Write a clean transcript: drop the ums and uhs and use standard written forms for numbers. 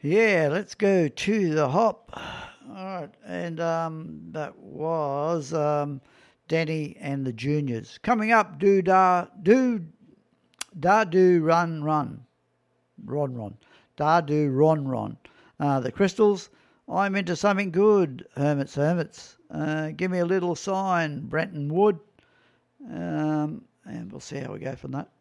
Yeah, let's go to the hop. All right, and that was Danny and the Juniors. Coming up, do run ron, da do ron. The Crystals. I'm into something good. Hermits. Give me a little sign, Brenton Wood. And we'll see how we go from that.